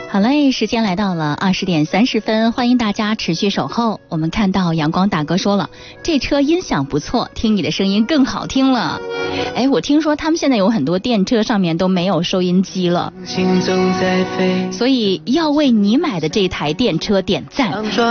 好嘞，时间来到了20点30分，欢迎大家持续守候。我们看到阳光大哥说了，这车音响不错，听你的声音更好听了。哎，我听说他们现在有很多电车上面都没有收音机了，所以要为你买的这台电车点赞。